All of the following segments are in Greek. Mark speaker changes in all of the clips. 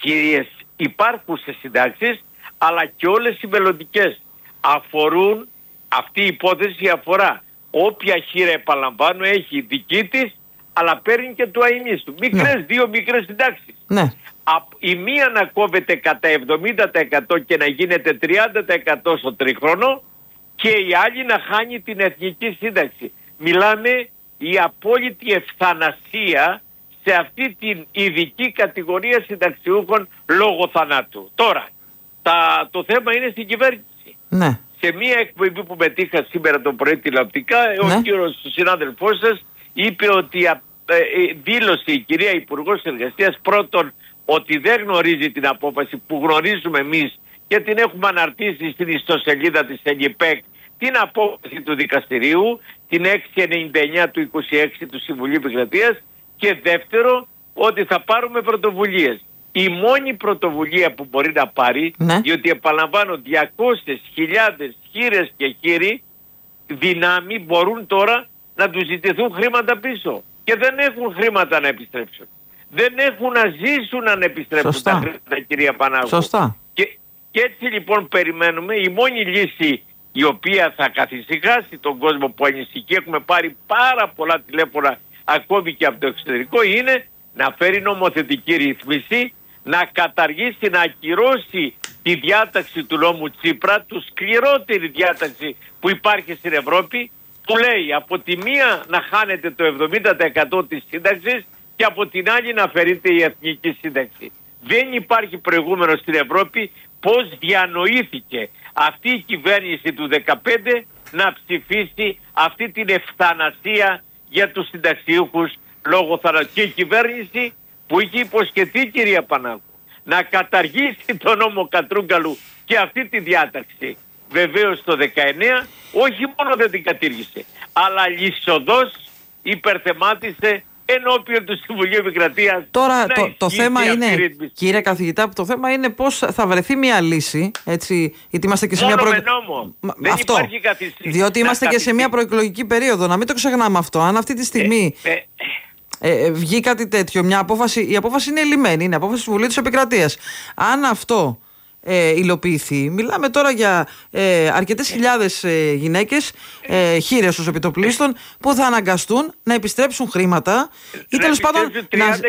Speaker 1: κυρίες υπάρχουσες συντάξεις, αλλά και όλες οι μελλοντικές. Αφορούν, αυτή η υπόθεση αφορά όποια χείρα, επαναλαμβάνω, έχει δική της, αλλά παίρνει και το αημής του. Δύο μικρές συντάξεις.
Speaker 2: Ναι.
Speaker 1: Η μία να κόβεται κατά 70% και να γίνεται 30% στο τριχρόνο και η άλλη να χάνει την εθνική σύνταξη. Μιλάμε η απόλυτη ευθανασία σε αυτή την ειδική κατηγορία συνταξιούχων λόγω θανάτου. Τώρα, το θέμα είναι στην κυβέρνηση.
Speaker 2: Ναι.
Speaker 1: Σε μία εκπομπή που μετήχα σήμερα το πρωί τηλεοπτικά, ο κύριος συνάδελφός σας είπε ότι δήλωσε η κυρία Υπουργός Εργασίας πρώτον ότι δεν γνωρίζει την απόφαση που γνωρίζουμε εμείς και την έχουμε αναρτήσει στην ιστοσελίδα της ΕΝΙΠΕΚ, την απόφαση του δικαστηρίου, την 699 του 26 του Συμβουλίου Επικρατείας, και δεύτερο ότι θα πάρουμε πρωτοβουλίες. Η μόνη πρωτοβουλία που μπορεί να πάρει, διότι επαναλαμβάνω 200.000 χείρες και χείροι δυνάμει μπορούν τώρα να τους ζητηθούν χρήματα πίσω και δεν έχουν χρήματα να επιστρέψουν. Δεν έχουν να ζήσουν αν επιστρέψουν τα χρήματα, κυρία Πανάγου.
Speaker 2: Σωστά.
Speaker 1: Και έτσι λοιπόν περιμένουμε. Η μόνη λύση η οποία θα καθησυχάσει τον κόσμο που ανησυχεί, έχουμε πάρει πάρα πολλά τηλέφωνα ακόμη και από το εξωτερικό, είναι να φέρει νομοθετική ρύθμιση, να καταργήσει, να ακυρώσει τη διάταξη του νόμου Τσίπρα, του σκληρότερη διάταξη που υπάρχει στην Ευρώπη, που λέει από τη μία να χάνεται το 70% της σύνταξης και από την άλλη να αφαιρείται η εθνική σύνταξη. Δεν υπάρχει προηγούμενο στην Ευρώπη πώς διανοήθηκε αυτή η κυβέρνηση του 2015 να ψηφίσει αυτή την ευθανασία για τους συνταξιούχους λόγω θανάτου. Και η κυβέρνηση που είχε υποσχεθεί, κυρία Πανάγου, να καταργήσει τον νόμο Κατρούγκαλου και αυτή τη διάταξη, βεβαίως το 19, όχι μόνο δεν την κατήργησε, αλλά λυσοδός υπερθεμάτισε ενώπιον του Συμβουλίου Επικρατείας.
Speaker 2: Τώρα το θέμα είναι, κύριε καθηγητά, το θέμα είναι πώς θα βρεθεί μια λύση, έτσι, γιατί είμαστε και σε μια
Speaker 1: δεν υπάρχει καθιστή.
Speaker 2: Διότι είμαστε και σε μια προεκλογική περίοδο, να μην το ξεχνάμε αυτό. Αν αυτή τη στιγμή βγει κάτι τέτοιο, μια απόφαση, η απόφαση είναι ελλημένη, είναι απόφαση του Συμβουλίου της Επικρατείας. Αν αυτό υλοποιηθεί, μιλάμε τώρα για αρκετές χιλιάδες γυναίκες, χείρες ως επιτοπλίστων, που θα αναγκαστούν να επιστρέψουν χρήματα ή τέλος πάντων
Speaker 1: 30.000,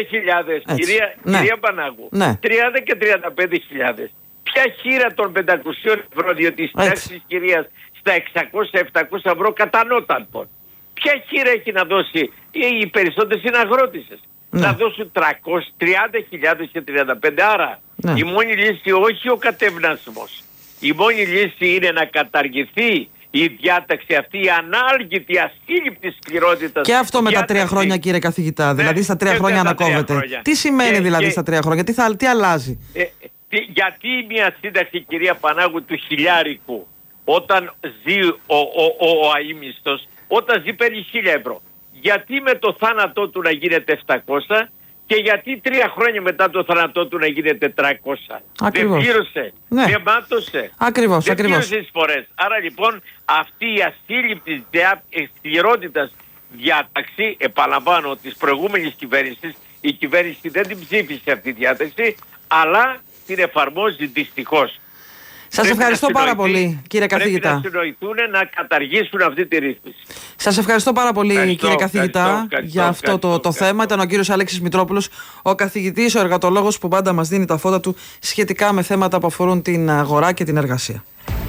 Speaker 1: κυρία Πανάγου, 30 και 35.000. Ποια χείρα των 500 ευρώ, διότι η συντάξη της κυρίας στα 600-700 ευρώ κατανότατον. Ποια χείρα έχει να δώσει? Οι περισσότερες είναι αγρότησες. Να δώσουν 30.000 και 35. Άρα η μόνη λύση, όχι ο κατευνασμός, η μόνη λύση είναι να καταργηθεί η διάταξη αυτή, η ανάλγητη, ασύλληπτη σκληρότητα. Και
Speaker 2: αυτό με τα 3 χρόνια, κύριε καθηγητά. Δηλαδή στα 3 χρόνια ανακόβεται. Τι σημαίνει δηλαδή στα 3 χρόνια, τι αλλάζει?
Speaker 1: Γιατί μια σύνταξη, κυρία Πανάγου, του χιλιάρικου, όταν ζει ο αείμιστος, όταν ζει παίρνει 1.000 ευρώ. Γιατί με το θάνατό του να γίνεται 700 και γιατί 3 χρόνια μετά το θάνατό του να γίνεται 400?
Speaker 2: Ακριβώς.
Speaker 1: Δεν πλήρωσε, δεν μάτωσε, δεν πλήρωσε τις φορές. Άρα λοιπόν αυτή η ασύλληπτη σκληρότητας διάταξη, επαναλαμβάνω, της προηγούμενης κυβέρνησης, η κυβέρνηση δεν την ψήφισε αυτή τη διάταξη, αλλά την εφαρμόζει δυστυχώς.
Speaker 2: Σας ευχαριστώ πάρα πολύ, κύριε καθηγητά.
Speaker 1: Πρέπει να συνοηθούν να καταργήσουν αυτή τη ρύθμιση.
Speaker 2: Σας ευχαριστώ πάρα πολύ, κύριε καθηγητά, για αυτό το θέμα. Ήταν ο κύριος Αλέξης Μητρόπουλος, ο καθηγητής, ο εργατολόγος που πάντα μας δίνει τα φώτα του σχετικά με θέματα που αφορούν την αγορά και την εργασία.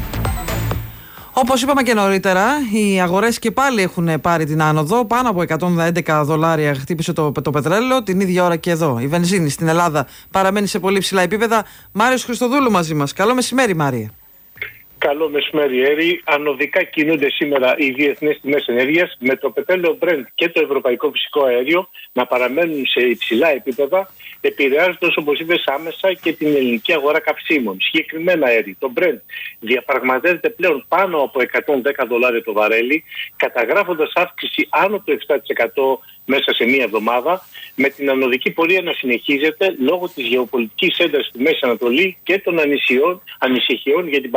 Speaker 2: Όπως είπαμε και νωρίτερα, οι αγορές και πάλι έχουν πάρει την άνοδο. Πάνω από $111 χτύπησε το πετρέλαιο. Την ίδια ώρα και εδώ. Η βενζίνη στην Ελλάδα παραμένει σε πολύ ψηλά επίπεδα. Μάριος Χριστοδούλου μαζί μας. Καλό μεσημέρι, Μάρια.
Speaker 3: Καλό μεσημέρι, Έρη. Ανωδικά κινούνται σήμερα οι διεθνείς τιμές ενέργειας, με το πετρέλαιο Brent και το ευρωπαϊκό φυσικό αέριο να παραμένουν σε υψηλά επίπεδα, επηρεάζοντας, όπως είπες, άμεσα και την ελληνική αγορά καυσίμων. Συγκεκριμένα, Έρη, το Brent διαπραγματεύεται πλέον πάνω από $110 το βαρέλι, καταγράφοντας αύξηση άνω του 7% μέσα σε μία εβδομάδα, με την ανωδική πορεία να συνεχίζεται λόγω της γεωπολιτικής έντασης στη Μέση Ανατολή και των ανησυχιών για την παγκόσμια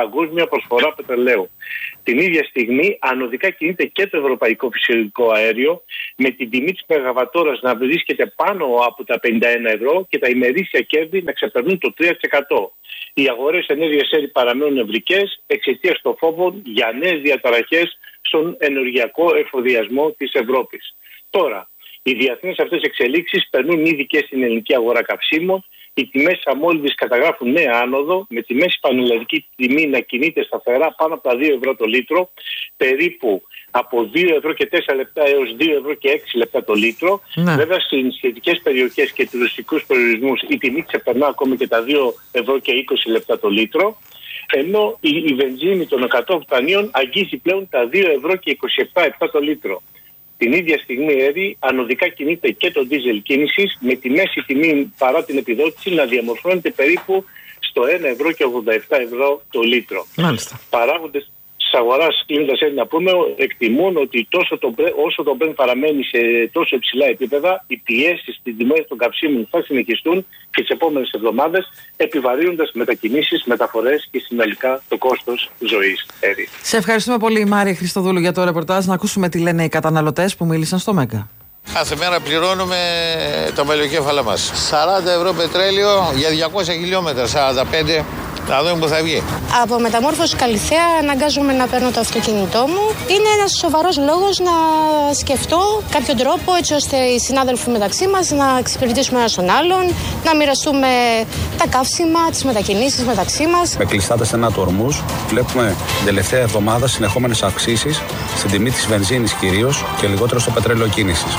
Speaker 3: προσφορά πετρελαίου. Την ίδια στιγμή ανωδικά κινείται και το ευρωπαϊκό φυσικό αέριο, με την τιμή της μεγαβατόρας να βρίσκεται πάνω από τα 51 ευρώ και τα ημερήσια κέρδη να ξεπερνούν το 3%. Οι αγορές ενέργειας ΕΡΙ παραμένουν νευρικές εξαιτίας των φόβων για νέες διαταραχές στον ενεργειακό εφοδιασμό της Ευρώπης. Τώρα, οι διεθνείς αυτές εξελίξεις περνούν ήδη και στην ελληνική αγορά καυσίμων. Οι τιμές αμόλυβης καταγράφουν νέα άνοδο, με τη μέση πανελλαδική τιμή να κινείται σταθερά πάνω από τα 2 ευρώ το λίτρο, περίπου από 2 ευρώ και 4 λεπτά έως 2 ευρώ και 6 λεπτά το λίτρο. Ναι. Βέβαια, στις σχετικές περιοχές και τουριστικούς περιορισμούς η τιμή ξεπερνά ακόμη και τα 2 ευρώ και 20 λεπτά το λίτρο. Ενώ η βενζίνη των 100 οκτανίων αγγίζει πλέον τα 2 ευρώ και 27 λεπτά το λίτρο. Την ίδια στιγμή ΕΡΙ ανωδικά κινείται και το ντίζελ κίνησης, με τη μέση τιμή παρά την επιδότηση να διαμορφώνεται περίπου στο 1 ευρώ και 87 ευρώ το λίτρο.
Speaker 2: Μάλιστα.
Speaker 3: Παράγοντες της αγοράς, κλείνοντας να πούμε, εκτιμούν ότι όσο το Brent παραμένει σε τόσο υψηλά επίπεδα, οι πιέσεις στις τιμές των καυσίμων θα συνεχιστούν και τις επόμενες εβδομάδες, επιβαρύνοντας μετακινήσεις, μεταφορές και συνολικά το κόστος ζωής.
Speaker 2: Σε ευχαριστούμε πολύ, Μάρια Χριστοδούλου, για το ρεπορτάζ. Να ακούσουμε τι λένε οι καταναλωτές που μίλησαν στο ΜΕΓΑ.
Speaker 4: Κάθε μέρα πληρώνουμε το μελοκέφαλα μας. 40 ευρώ πετρέλαιο για 200 χιλιόμετρα, 45. Να δούμε που θα βγει.
Speaker 5: Από μεταμόρφωση Καλυθέα αναγκάζομαι να παίρνω το αυτοκίνητό μου. Είναι ένας σοβαρός λόγος να σκεφτώ κάποιον τρόπο έτσι ώστε οι συνάδελφοι μεταξύ μας να εξυπηρετήσουμε ένας τον άλλον, να μοιραστούμε τα καύσιμα, τις μετακινήσεις μεταξύ μας.
Speaker 6: Με κλειστάτε στενά του ορμούς, βλέπουμε την τελευταία εβδομάδα συνεχόμενες αυξήσεις στην τιμή της βενζίνης κυρίως και λιγότερο στο πετρέλαιο κίνησης.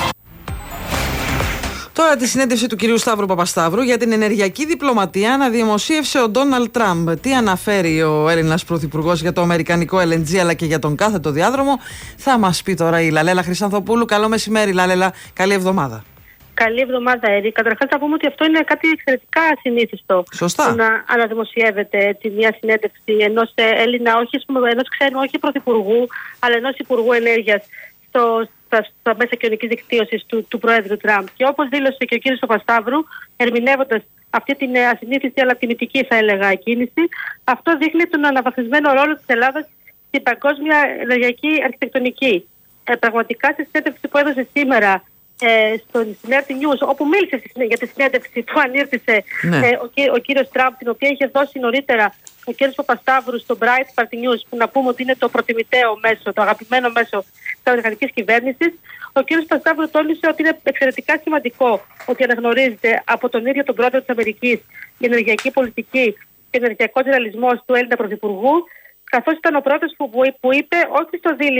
Speaker 2: Τώρα τη συνέντευξη του κυρίου Σταύρου Παπασταύρου για την ενεργειακή διπλωματία αναδημοσίευσε ο Ντόναλντ Τραμπ. Τι αναφέρει ο Έλληνας Πρωθυπουργός για το αμερικανικό LNG αλλά και για τον κάθετο διάδρομο, θα μας πει τώρα η Λαλέλα Χρυσανθοπούλου. Καλό μεσημέρι, Λαλέλα. Καλή εβδομάδα.
Speaker 7: Καλή εβδομάδα, Έρη. Καταρχάς, θα πούμε ότι αυτό είναι κάτι εξαιρετικά ασυνήθιστο.
Speaker 2: Σωστά.
Speaker 7: Να αναδημοσιεύεται μια συνέντευξη ενός Έλληνα, ενός ξένου, όχι πρωθυπουργού, αλλά ενός υπουργού ενέργειας στα μέσα κοινωνικής δικτύωσης του Προέδρου Τραμπ. Και όπως δήλωσε και ο κ. Παπασταύρου, ερμηνεύοντας αυτή την ασυνήθιστη αλλά τιμητική, θα έλεγα, κίνηση, αυτό δείχνει τον αναβαθμισμένο ρόλο της Ελλάδας στην παγκόσμια ενεργειακή αρχιτεκτονική. Πραγματικά, στη συνέντευξη που έδωσε σήμερα στην RT News, όπου μίλησε για τη συνέντευξη που ανήρτησε ο κύριος Τραμπ, την οποία είχε δώσει νωρίτερα ο κύριος Παπασταύρου στο Breitbart News, που να πούμε ότι είναι το προτιμητέο μέσο, το αγαπημένο μέσο της αμερικανικής κυβέρνησης, ο κύριος Παπασταύρου τόνισε ότι είναι εξαιρετικά σημαντικό ότι αναγνωρίζεται από τον ίδιο τον πρόεδρο της Αμερικής η ενεργειακή πολιτική και ο ενεργειακός ρεαλισμός του Έλληνα Πρωθυπουργού, καθώς ήταν ο πρώτος που είπε όχι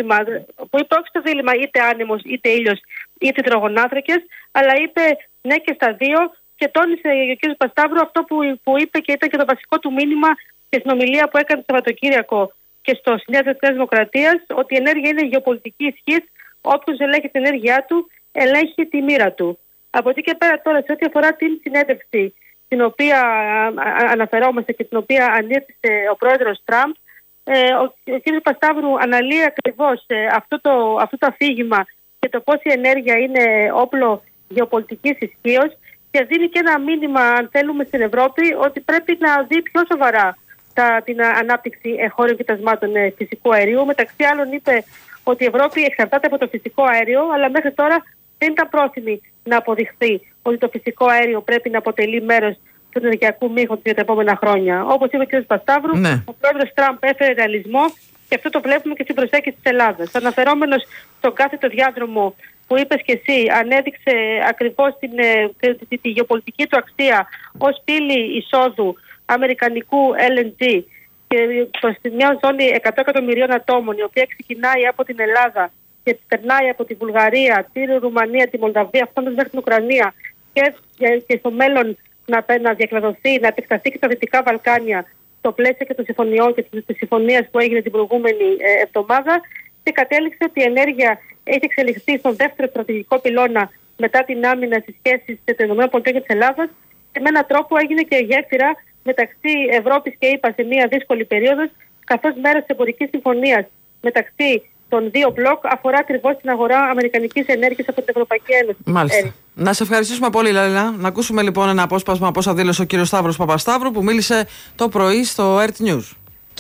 Speaker 7: στο δίλημμα είτε άνεμος, είτε ήλιος, είτε υδρογονάνθρακες, αλλά είπε ναι και στα δύο, και τόνισε ο κ. Παπασταύρου αυτό που είπε και ήταν και το βασικό του μήνυμα και στην ομιλία που έκανε το Σαββατοκύριακο και στο συνέδριο της Νέας Δημοκρατίας, ότι η ενέργεια είναι γεωπολιτική ισχύς. Όποιος ελέγχει την ενέργειά του, ελέγχει τη μοίρα του. Από εκεί και πέρα, τώρα, σε ό,τι αφορά την συνέντευξη την οποία αναφερόμαστε και την οποία ανήρτησε ο πρόεδρος Τραμπ, ο κ. Παπασταύρου αναλύει ακριβώς αυτό το αφήγημα και το πώς η ενέργεια είναι όπλο γεωπολιτικής ισχύως, και δίνει και ένα μήνυμα, αν θέλουμε, στην Ευρώπη ότι πρέπει να δει πιο σοβαρά την ανάπτυξη εγχώριων κοιτασμάτων φυσικού αερίου. Μεταξύ άλλων, είπε ότι η Ευρώπη εξαρτάται από το φυσικό αέριο, αλλά μέχρι τώρα δεν ήταν πρόθυμη να αποδειχθεί ότι το φυσικό αέριο πρέπει να αποτελεί μέρος του ενεργειακού μείγματος για τα επόμενα χρόνια. Όπως είπε ο κ. Παπασταύρου, ο πρόεδρος Τραμπ έφερε ρεαλισμό, και αυτό το βλέπουμε και στην προσέγγιση της Ελλάδας. Αναφερόμενος στον κάθετο διάδρομο που είπες και εσύ, ανέδειξε ακριβώς τη γεωπολιτική του αξία ως πύλη εισόδου αμερικανικού LNG και προς μια ζώνη 100 εκατομμυρίων ατόμων, η οποία ξεκινάει από την Ελλάδα και περνάει από τη Βουλγαρία, τη Ρουμανία, τη Μολδαβία, φτάνοντας μέχρι την Ουκρανία και στο μέλλον να διακλαδωθεί, να επεκταθεί και στα Δυτικά Βαλκάνια στο πλαίσιο και των συμφωνιών και της συμφωνίας που έγινε την προηγούμενη εβδομάδα, και κατέληξε ότι η ενέργεια έχει εξελιχθεί στον δεύτερο στρατηγικό πυλώνα μετά την άμυνα στις σχέσεις των ΗΠΑ και της Ελλάδας, και με έναν τρόπο έγινε και γέφυρα μεταξύ Ευρώπης και ΗΠΑ σε μια δύσκολη περίοδο, καθώς μέρος της εμπορικής συμφωνίας μεταξύ των δύο μπλοκ αφορά ακριβώς την αγορά αμερικανικής ενέργειας από την Ευρωπαϊκή Ένωση.
Speaker 2: Μάλιστα. Να σε ευχαριστήσουμε πολύ, Λαλίλα. Να ακούσουμε λοιπόν ένα απόσπασμα από όσα δήλωσε ο κύριος Σταύρος Παπασταύρου, που μίλησε το πρωί στο RT News.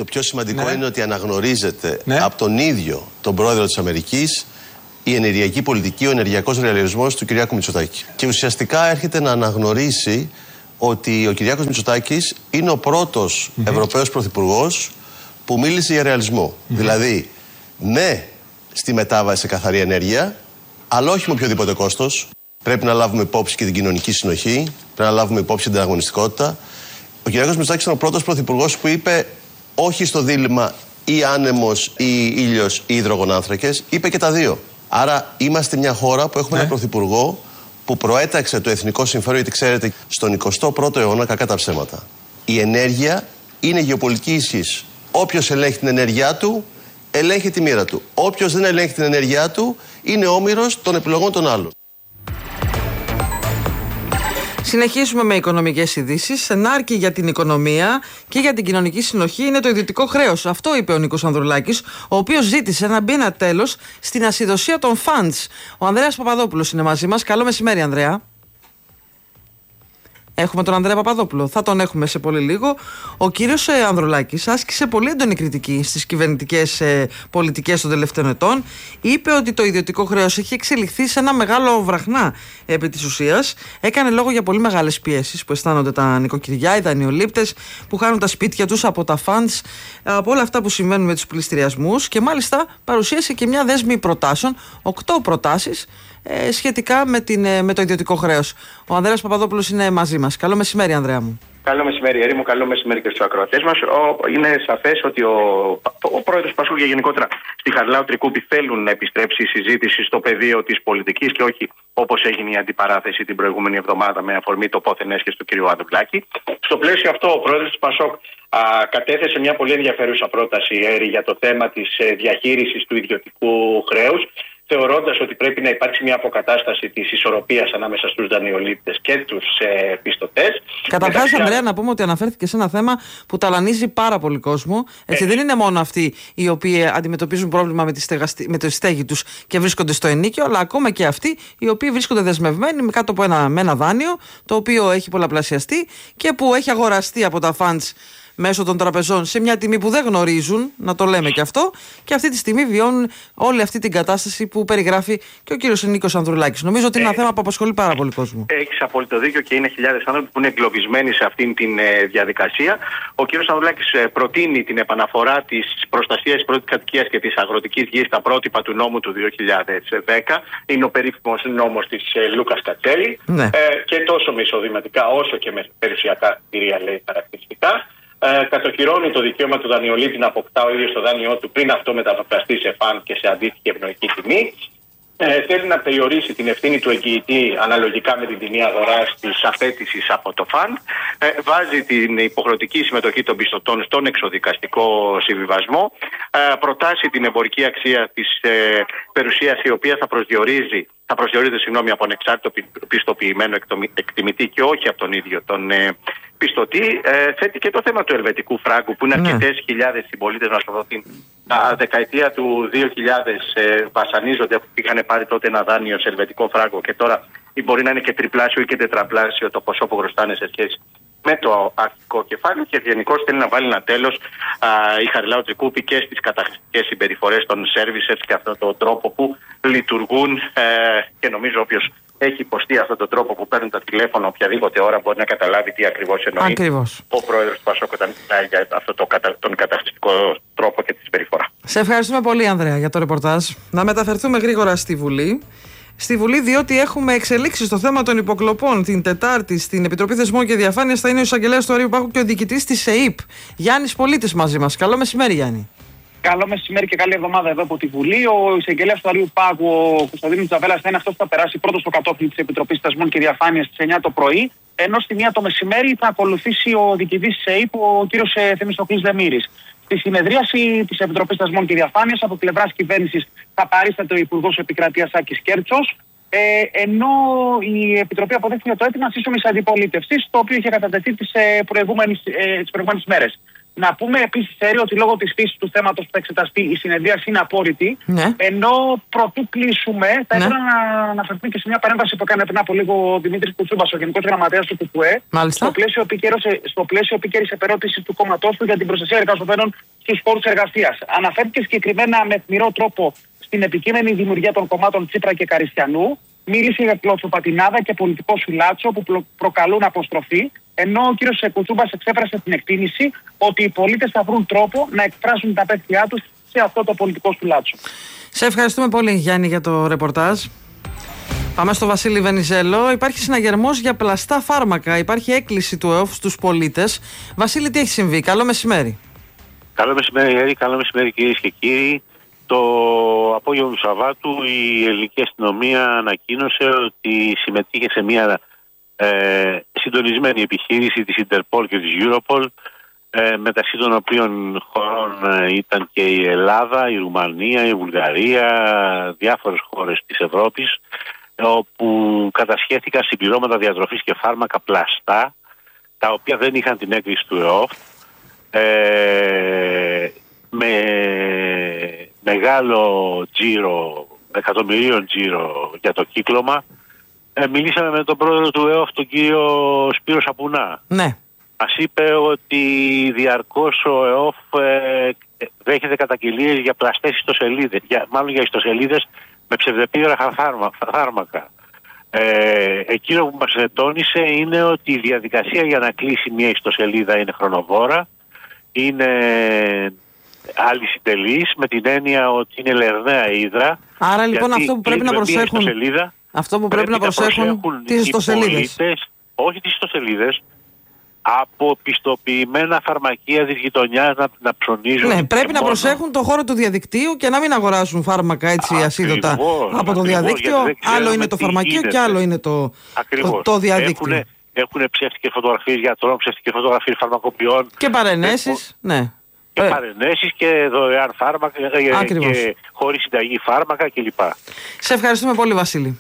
Speaker 8: Το πιο σημαντικό είναι ότι αναγνωρίζεται από τον ίδιο τον πρόεδρο της Αμερικής η ενεργειακή πολιτική, ο ενεργειακός ρεαλισμός του Κυριάκου Μητσοτάκη. Και ουσιαστικά έρχεται να αναγνωρίσει ότι ο Κυριάκος Μητσοτάκης είναι ο πρώτος Ευρωπαίος Πρωθυπουργός που μίλησε για ρεαλισμό. Δηλαδή, ναι στη μετάβαση σε καθαρή ενέργεια, αλλά όχι με οποιοδήποτε κόστος. Πρέπει να λάβουμε υπόψη και την κοινωνική συνοχή, πρέπει να λάβουμε υπόψη την ανταγωνιστικότητα. Ο Κυριάκος Μητσοτάκης ήταν ο πρώτος πρωθυπουργός που είπε όχι στο δίλημμα ή άνεμος ή ήλιος ή υδρογονάνθρακες, είπε και τα δύο. Άρα είμαστε μια χώρα που έχουμε έναν πρωθυπουργό που προέταξε το εθνικό συμφέρον, γιατί ξέρετε, στον 21ο αιώνα, κακά τα ψέματα, η ενέργεια είναι γεωπολιτική ισχύς. Όποιος ελέγχει την ενέργειά του, ελέγχει τη μοίρα του. Όποιος δεν ελέγχει την ενέργειά του, είναι όμηρος των επιλογών των άλλων.
Speaker 2: Συνεχίσουμε με οικονομικές ειδήσεις. Ενάρκη για την οικονομία και για την κοινωνική συνοχή είναι το ιδιωτικό χρέος. Αυτό είπε ο Νίκος Ανδρουλάκης, ο οποίος ζήτησε να μπει ένα τέλος στην ασυδοσία των funds. Ο Ανδρέας Παπαδόπουλος είναι μαζί μας. Καλό μεσημέρι, Ανδρέα. Έχουμε τον Ανδρέα Παπαδόπουλο. Θα τον έχουμε σε πολύ λίγο. Ο κύριος Ανδρουλάκης άσκησε πολύ έντονη κριτική στις κυβερνητικές πολιτικές των τελευταίων ετών. Είπε ότι το ιδιωτικό χρέος έχει εξελιχθεί σε ένα μεγάλο βραχνά επί της ουσίας. Έκανε λόγο για πολύ μεγάλες πιέσεις που αισθάνονται τα νοικοκυριά, οι δανειολήπτες που χάνουν τα σπίτια τους από τα funds, από όλα αυτά που συμβαίνουν με τους πληστηριασμούς, και μάλιστα παρουσίασε και μια δέσμη προτάσεων, 8 προτάσεις σχετικά με το ιδιωτικό χρέος. Ο Ανδρέας Παπαδόπουλος είναι μαζί μας. Καλό μεσημέρι, Ανδρέα μου.
Speaker 9: Καλό μεσημέρι, Ερή μου. Καλό μεσημέρι και στους ακροατές μας. Είναι σαφές ότι ο πρόεδρος Πασόκ και γενικότερα στη Χαριλάου Τρικούπη θέλουν να επιστρέψει η συζήτηση στο πεδίο της πολιτικής και όχι όπως έγινε η αντιπαράθεση την προηγούμενη εβδομάδα με αφορμή το πόθεν έσχεση του κ. Ανδρουλάκη. Στο πλαίσιο αυτό, ο πρόεδρος της Πασόκ κατέθεσε μια πολύ ενδιαφέρουσα πρόταση, Ερή, για το θέμα της διαχείρισης του ιδιωτικού χρέους, θεωρώντας ότι πρέπει να υπάρξει μια αποκατάσταση της ισορροπίας ανάμεσα στους δανειολήπτες και τους πιστωτές.
Speaker 2: Καταρχάς, Ανδρέα, να πούμε ότι αναφέρθηκε σε ένα θέμα που ταλανίζει πάρα πολύ κόσμο. Έτσι, δεν είναι μόνο αυτοί οι οποίοι αντιμετωπίζουν πρόβλημα με τη στέγη τους και βρίσκονται στο ενίκιο, αλλά ακόμα και αυτοί οι οποίοι βρίσκονται δεσμευμένοι κάτω από ένα δάνειο, το οποίο έχει πολλαπλασιαστεί και που έχει αγοραστεί από τα funds μέσω των τραπεζών σε μια τιμή που δεν γνωρίζουν, να το λέμε και αυτό, και αυτή τη στιγμή βιώνουν όλη αυτή την κατάσταση που περιγράφει και ο κύριος Νίκος Ανδρουλάκης. Νομίζω ότι είναι ένα θέμα που απασχολεί πάρα πολύ κόσμο.
Speaker 9: Έχεις απόλυτο δίκιο και είναι χιλιάδες άνθρωποι που είναι εγκλωβισμένοι σε αυτήν την διαδικασία. Ο κύριος Ανδρουλάκης προτείνει την επαναφορά της προστασίας της πρώτης κατοικίας και της αγροτικής γης στα πρότυπα του νόμου του 2010. Είναι ο περίφημος νόμος της Λούκας Κατσέλη. Και τόσο με εισοδηματικά όσο και με περιουσιακά κτηρία, λέει, χαρακτηριστικά. Κατοχυρώνει το δικαίωμα του δανειολήπτη να αποκτά ο ίδιος το δάνειό του πριν αυτό μεταφραστεί σε φαν και σε αντίστοιχη ευνοϊκή τιμή. Θέλει να περιορίσει την ευθύνη του εγγυητή αναλογικά με την τιμή αγοράς της απέτησης από το φαν. Βάζει την υποχρεωτική συμμετοχή των πιστωτών στον εξοδικαστικό συμβιβασμό. Προτάσει την εμπορική αξία της περιουσίας, η οποία θα προσδιορίζεται από ανεξάρτητο πιστοποιημένο εκτιμητή και όχι από τον ίδιο τον πιστωτή. Θέτει και το θέμα του ελβετικού φράγκου, που είναι αρκετές χιλιάδες συμπολίτες μας από την δεκαετία του 2000 βασανίζονται, είχαν πάρει τότε ένα δάνειο σε ελβετικό φράγκο και τώρα μπορεί να είναι και τριπλάσιο ή και τετραπλάσιο το ποσό που χρωστάνε σε σχέση με το αρχικό κεφάλαιο, και γενικώς θέλει να βάλει ένα τέλος η Χαριλάου Τρικούπη και στις καταχρηστικές συμπεριφορές των services και αυτόν τον τρόπο που λειτουργούν, και νομίζω όποιος έχει υποστεί αυτόν τον τρόπο που παίρνουν τα τηλέφωνα οποιαδήποτε ώρα μπορεί να καταλάβει τι ακριβώς εννοεί ο πρόεδρος του Πασόκ όταν μιλάει για αυτόν τον καταχρηστικό τρόπο και τη συμπεριφορά.
Speaker 2: Σε ευχαριστούμε πολύ, Ανδρέα, για το ρεπορτάζ. Να μεταφερθούμε γρήγορα στη Βουλή. Στη Βουλή, διότι έχουμε εξελίξει στο θέμα των υποκλοπών. Την Τετάρτη στην Επιτροπή Θεσμών και Διαφάνειας θα είναι ο εισαγγελέας του Αρείου Πάγου και ο διοικητής της ΕΕΠ, Γιάννης Πολίτης, μαζί μας. Καλό μεσημέρι, Γιάννη.
Speaker 10: Καλό μεσημέρι και καλή εβδομάδα εδώ από τη Βουλή. Ο εισαγγελέας του Αρείου Πάγου, ο Κωνσταντίνος Τζαβέλας, θα είναι αυτός που θα περάσει πρώτος στο κατόφλι της Επιτροπής Θεσμών και Διαφάνειας στις 9 το πρωί. Ενώ στη 1 το μεσημέρι θα ακολουθήσει ο διοικητής της ΕΕΠ, ο κύριος Θεμιστοκλής Δεμήρης. Στη συνεδρίαση της Επιτροπής Θεσμών και Διαφάνειας, από πλευράς κυβέρνησης θα παρίσταται ο Υπουργός Επικρατείας Άκης Κέρτσος. Ενώ η Επιτροπή αποδέχθηκε το αίτημα σύσσωμης αντιπολίτευσης, το οποίο είχε κατατεθεί τις προηγούμενες μέρες. Να πούμε επίσης, ότι λόγω της φύσης του θέματος που θα εξεταστεί η συνεδρίαση είναι απόρριτη. Ναι. Ενώ πρωτού κλείσουμε, θα ήθελα να αναφερθούμε και σε μια παρέμβαση που έκανε πριν από λίγο ο Δημήτρης Κουτσούμπας, ο Γενικός Γραμματέας του ΚΚΕ, στο πλαίσιο επίκαιρης επερώτησης του κόμματός του για την προστασία εργαζομένων στους χώρους εργασίας. Αναφέρθηκε συγκεκριμένα με εθνηρό τρόπο στην επικείμενη δημιουργία των κομμάτων Τσίπρα και Καριστιανού. Μίλησε για κλωτσοπατινάδα και πολιτικό σουλάτσο που προκαλούν αποστροφή, ενώ ο κύριος Κουτσούμπας εξέφρασε την εκτίμηση ότι οι πολίτες θα βρουν τρόπο να εκφράσουν τα απέχθειά τους σε αυτό το πολιτικό σουλάτσο.
Speaker 2: Σε ευχαριστούμε πολύ, Γιάννη, για το ρεπορτάζ. Πάμε στο Βασίλη Βενιζέλο. Υπάρχει συναγερμός για πλαστά φάρμακα. Υπάρχει έκκληση του ΕΟΦ στους πολίτες. Βασίλη, τι έχει συμβεί? Καλό μεσημέρι.
Speaker 11: Καλό μεσημέρι, Έρη. Καλό μεσημέρι, κυρίες και κύριοι. Το απόγευμα του Σαββάτου η ελληνική αστυνομία ανακοίνωσε ότι συμμετείχε σε μια συντονισμένη επιχείρηση της Interpol και της Europol, μεταξύ των οποίων χωρών ήταν και η Ελλάδα, η Ρουμανία, η Βουλγαρία, διάφορες χώρες της Ευρώπης, όπου κατασχέθηκαν συμπληρώματα διατροφής και φάρμακα πλαστά, τα οποία δεν είχαν την έγκριση του ΕΟΦ, με μεγάλο τζίρο, εκατομμυρίων τζίρο για το κύκλωμα. Μιλήσαμε με τον πρόεδρο του ΕΟΦ, τον κύριο Σπύρο Σαπουνά.
Speaker 2: Ναι.
Speaker 11: Μας είπε ότι διαρκώς ο ΕΟΦ δέχεται καταγγελίες για πλαστές ιστοσελίδες, μάλλον για ιστοσελίδες με ψευδεπίγραφα φάρμακα. Εκείνο που μας τόνισε είναι ότι η διαδικασία για να κλείσει μια ιστοσελίδα είναι χρονοβόρα, είναι αλυσιτελής, με την έννοια ότι είναι λερναία ύδρα.
Speaker 2: Άρα λοιπόν αυτό που πρέπει να προσέχουν, τις ιστοσελίδες.
Speaker 11: Όχι τις ιστοσελίδες, από πιστοποιημένα φαρμακεία της γειτονιάς να ψωνίζουν.
Speaker 2: Ναι, πρέπει να προσέχουν το χώρο του διαδικτύου και να μην αγοράσουν φάρμακα έτσι ασίδωτα από το διαδίκτυο. Άλλο είναι το φαρμακείο και άλλο είναι το διαδίκτυο.
Speaker 11: Έχουν ψεύτικες φωτογραφίες γιατρών, ψεύτικες φωτογραφίες φαρμακοποιών.
Speaker 2: Και παρενέσεις, ναι.
Speaker 11: Και παρενέσεις και δωρεάν φάρμακα και χωρίς συνταγή φάρμακα κλπ.
Speaker 2: Σε ευχαριστούμε πολύ, Βασίλη.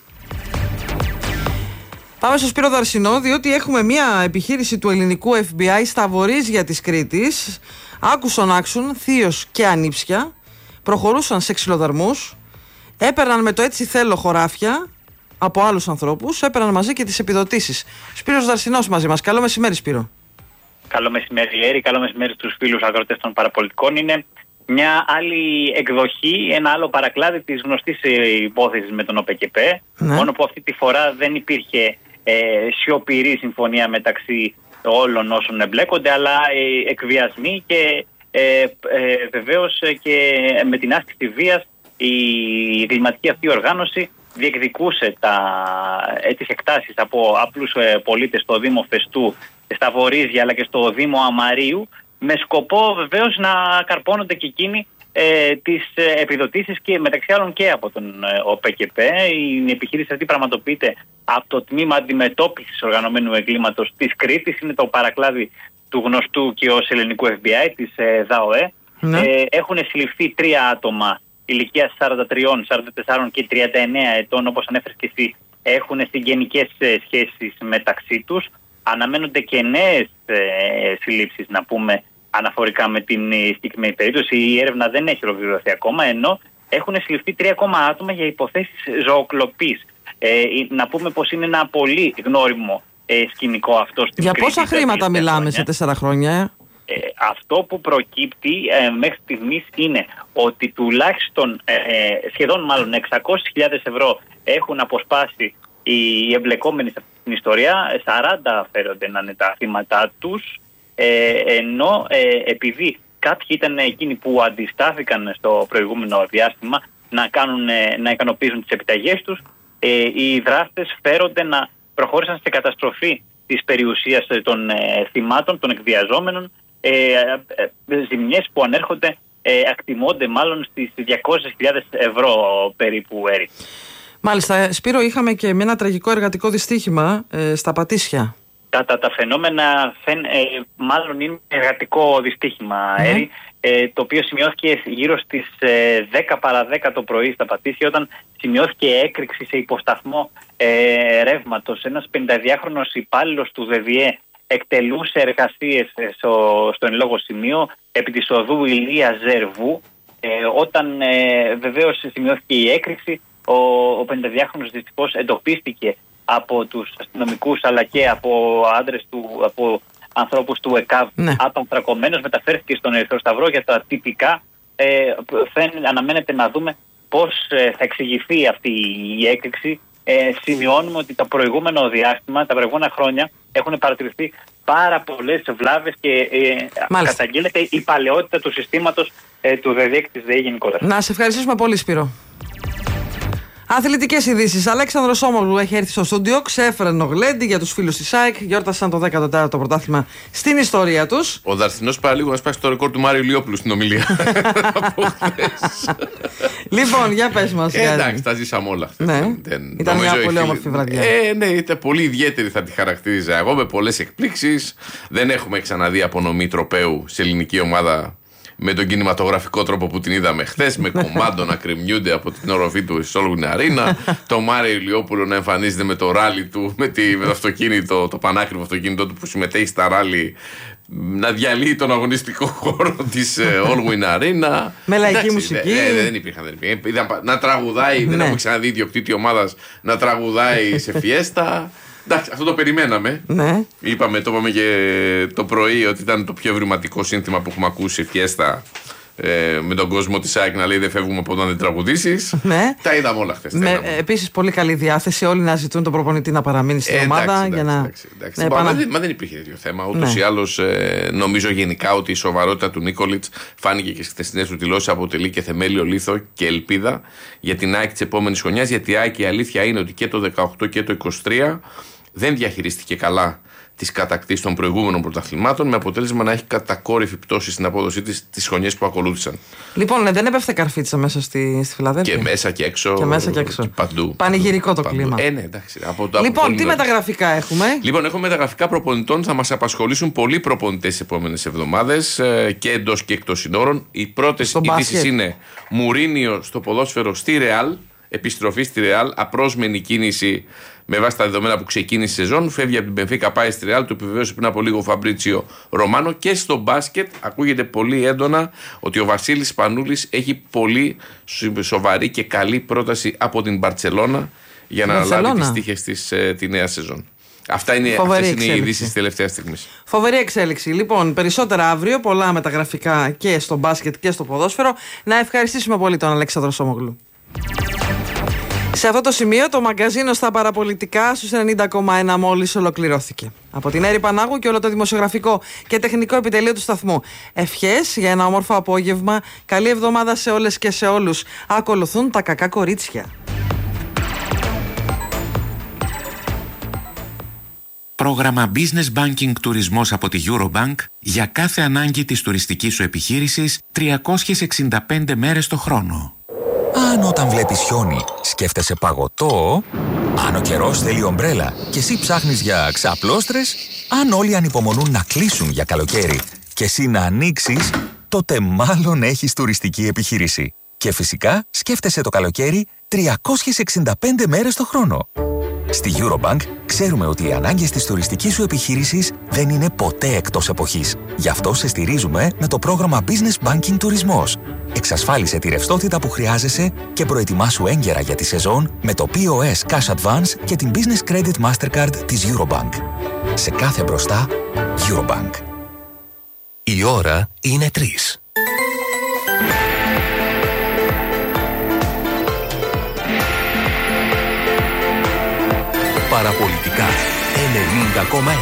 Speaker 2: Πάμε στο Σπύρο Δαρσινό, διότι έχουμε μια επιχείρηση του ελληνικού FBI στα βορίζια της Κρήτης. Άκουσον άξουν, θείος και ανήψια, προχωρούσαν σε ξυλοδαρμούς, έπαιρναν με το έτσι θέλω χωράφια από άλλους ανθρώπους, έπαιρναν μαζί και τις επιδοτήσεις. Σπύρος Δαρσινός μαζί μας. Καλό μεσημέρι, Σπύρο.
Speaker 12: Καλό μεσημέρι, Έρη. Καλό μεσημέρι στους φίλους αγροτές των παραπολιτικών. Είναι μια άλλη εκδοχή, ένα άλλο παρακλάδι της γνωστής υπόθεσης με τον ΟΠΚΠ. Ναι. Μόνο που αυτή τη φορά δεν υπήρχε σιωπηρή συμφωνία μεταξύ όλων όσων εμπλέκονται, αλλά εκβιασμοί και βεβαίως και με την άσκηση βίας η εγκληματική αυτή οργάνωση διεκδικούσε τις εκτάσεις από απλούς πολίτες στο Δήμο Φεστού, στα Βορίζια αλλά και στο Δήμο Αμαρίου, με σκοπό βεβαίως να καρπώνονται και εκείνοι τις επιδοτήσεις και μεταξύ άλλων και από τον ΟΠΚΠ. Η επιχείρηση αυτή πραγματοποιείται από το Τμήμα Αντιμετώπισης Οργανωμένου Εγκλήματος της Κρήτης. Είναι το παρακλάδι του γνωστού και ως ελληνικού FBI της ΔΑΟΕ. Ναι. Έχουν συλληφθεί 3 άτομα ηλικίας 43, 44 και 39 ετών, όπως ανέφερες και εσύ, έχουν συγγενικές σχέσεις μεταξύ τους. Αναμένονται και νέες συλλήψεις, να πούμε, αναφορικά με την συγκεκριμένη περίπτωση. Η έρευνα δεν έχει ολοκληρωθεί ακόμα, ενώ έχουν συλληφθεί 3 ακόμα άτομα για υποθέσεις ζωοκλοπής. Να πούμε πως είναι ένα πολύ γνώριμο σκηνικό αυτό στην
Speaker 2: Για πόσα χρήματα μιλάμε σε 4 χρόνια?
Speaker 12: Αυτό που προκύπτει μέχρι στιγμής είναι ότι τουλάχιστον σχεδόν 600.000 ευρώ έχουν αποσπάσει οι εμπλεκόμενοι σε αυτή την ιστορία. 40 φέρονται να είναι τα θύματα τους, ενώ επειδή κάποιοι ήταν εκείνοι που αντιστάθηκαν στο προηγούμενο διάστημα να ικανοποιήσουν τις επιταγές τους, οι δράστες φέρονται να προχώρησαν σε καταστροφή της περιουσίας των θυμάτων, των εκβιαζόμενων, ζημιές που ανέρχονται, ακτιμώνται μάλλον στις 200.000 ευρώ περίπου, Έρη.
Speaker 2: Μάλιστα, Σπύρο, είχαμε και με ένα τραγικό εργατικό δυστύχημα στα Πατήσια.
Speaker 12: Τα φαινόμενα μάλλον είναι εργατικό δυστύχημα, Έρη, το οποίο σημειώθηκε γύρω στις 10 παρα 10 το πρωί στα Πατήσια, όταν σημειώθηκε έκρηξη σε υποσταθμό ρεύματος. Ένας 52χρονος υπάλληλος του ΔΔΕ εκτελούσε εργασίες στο εν λόγω σημείο επί της οδού Ηλία Ζερβού. Όταν βεβαίως σημειώθηκε η έκρηξη, ο 52χρονος δυστυχώς εντοπίστηκε από τους αστυνομικούς αλλά και από από ανθρώπους του ΕΚΑΒ απανθρακωμένος, μεταφέρθηκε στον Ερυθρό Σταυρό για τα τυπικά. Αναμένεται να δούμε πώς θα εξηγηθεί αυτή η έκρηξη. Σημειώνουμε ότι το προηγούμενο διάστημα, τα προηγούμενα χρόνια, έχουν παρατηρηθεί πάρα πολλές βλάβες και καταγγέλλεται η παλαιότητα του συστήματος του ΔΕΔΙΕΚ της ΔΕΗ γενικότερα. Να σε ευχαριστήσουμε πολύ, Σπύρο.
Speaker 2: Αθλητικές ειδήσεις. Αλέξανδρος Όμογλου έχει έρθει στο στούντιο. Ξέφρενο γλέντι για τους φίλους της ΑΕΚ. Γιόρτασαν το 14ο πρωτάθλημα στην ιστορία τους.
Speaker 13: Ο Δαρθινός πάει λίγο να σπάσει το ρεκόρ του Μάριου Λιόπουλου στην ομιλία.
Speaker 2: Λοιπόν, για πες μας.
Speaker 13: Εντάξει, τα ζήσαμε όλα.
Speaker 2: Ήταν μια πολύ όμορφη βραδιά.
Speaker 13: Ναι, ήταν πολύ ιδιαίτερη, θα τη χαρακτήριζα εγώ, με πολλές εκπλήξεις. Δεν έχουμε ξαναδεί απονομή τροπαίου σε ελληνική ομάδα με τον κινηματογραφικό τρόπο που την είδαμε χθες, με κομμάντο να κρεμιούνται από την οροφή του Solwyn Arena, το Μάριο Ηλιόπουλο να εμφανίζεται με το ράλι του, με το αυτοκίνητο, το πανάκριβο αυτοκίνητο του που συμμετέχει στα ράλι, να διαλύει τον αγωνιστικό χώρο της Solwyn Arena.
Speaker 2: Με λαϊκή μουσική.
Speaker 13: Δεν υπήρχαν. Να τραγουδάει, δεν έχουμε ξαναδεί ιδιοκτήτη ομάδας να τραγουδάει σε φιέστα. Εντάξει, αυτό το περιμέναμε.
Speaker 2: Ναι.
Speaker 13: Το είπαμε και το πρωί ότι ήταν το πιο ευρηματικό σύνθημα που έχουμε ακούσει φιέστα με τον κόσμο της ΑΕΚ να λέει δεν φεύγουμε από όταν δεν τραγουδήσεις.
Speaker 2: Ναι.
Speaker 13: Τα είδαμε όλα χθες.
Speaker 2: Επίσης πολύ καλή διάθεση. Όλοι να ζητούν τον προπονητή να παραμείνει στην ομάδα.
Speaker 13: Μα δεν υπήρχε τέτοιο θέμα. Ούτως ή άλλως νομίζω γενικά ότι η σοβαρότητα του Νίκολιτς φάνηκε και στις χθεσινές του δηλώσεις, αποτελεί και θεμέλιο λίθο και ελπίδα για την ΑΕΚ της επόμενης χρονιάς. Γιατί η ΑΕΚ, η αλήθεια είναι ότι και το 18 και το 23 δεν διαχειρίστηκε καλά τις κατακτήσεις των προηγούμενων πρωταθλημάτων, με αποτέλεσμα να έχει κατακόρυφη πτώση στην απόδοσή της τις χρονιές που ακολούθησαν.
Speaker 2: Λοιπόν, δεν έπεφτε καρφίτσα μέσα στη Φιλαδέλφια.
Speaker 13: Και μέσα και έξω. Και παντού.
Speaker 2: Πανηγυρικό το κλίμα.
Speaker 13: Ναι, εντάξει.
Speaker 2: Λοιπόν, τι μεταγραφικά έχουμε.
Speaker 13: Λοιπόν, έχουμε μεταγραφικά προπονητών. Θα μας απασχολήσουν πολλοί προπονητές τις επόμενες εβδομάδες και εντός και εκτός συνόρων. Οι πρώτες ειδήσεις είναι Μουρίνιο στο ποδόσφαιρο στη Ρεάλ. Επιστροφή στη Ρεάλ, απρόσμενη κίνηση με βάση τα δεδομένα που ξεκίνησε η σεζόν. Φεύγει από την Μπενφίκα, πάει στη Ρεάλ. Το επιβεβαίωσε πριν από λίγο ο Φαμπρίτσιο Ρωμάνο. Και στο μπάσκετ ακούγεται πολύ έντονα ότι ο Βασίλης Σπανούλης έχει πολύ σοβαρή και καλή πρόταση από την Μπαρτσελώνα για να αναλάβει τις τύχες της τη νέα σεζόν. Αυτές είναι οι ειδήσεις της τελευταίας στιγμής.
Speaker 2: Φοβερή εξέλιξη. Λοιπόν, περισσότερα αύριο, πολλά μεταγραφικά και στο μπάσκετ και στο ποδόσφαιρο. Να ευχαριστήσουμε πολύ τον Αλέξανδρο Σόμογλου. Σε αυτό το σημείο το μαγκαζίνο στα παραπολιτικά στους 90,1 μόλις ολοκληρώθηκε. Από την Έρη Πανάγου και όλο το δημοσιογραφικό και τεχνικό επιτελείο του σταθμού. Ευχές για ένα όμορφο απόγευμα. Καλή εβδομάδα σε όλες και σε όλους. Ακολουθούν τα κακά κορίτσια.
Speaker 14: Πρόγραμμα Business Banking Τουρισμός από τη Eurobank για κάθε ανάγκη της τουριστικής σου επιχείρησης 365 μέρες το χρόνο.
Speaker 15: Αν όταν βλέπεις χιόνι σκέφτεσαι παγωτό, αν ο καιρός θέλει ομπρέλα και εσύ ψάχνεις για ξαπλώστρες, αν όλοι ανυπομονούν να κλείσουν για καλοκαίρι και εσύ να ανοίξεις, τότε μάλλον έχεις τουριστική επιχείρηση. Και φυσικά σκέφτεσαι το καλοκαίρι 365 μέρες το χρόνο. Στη Eurobank ξέρουμε ότι οι ανάγκες της τουριστικής σου επιχείρησης δεν είναι ποτέ εκτός εποχής. Γι' αυτό σε στηρίζουμε με το πρόγραμμα Business Banking Τουρισμός. Εξασφάλισε τη ρευστότητα που χρειάζεσαι και προετοιμάσου έγκαιρα για τη σεζόν με το POS Cash Advance και την Business Credit Mastercard της Eurobank. Σε κάθε μπροστά, Eurobank. Η ώρα είναι 3. Παραπολιτικά 90,1.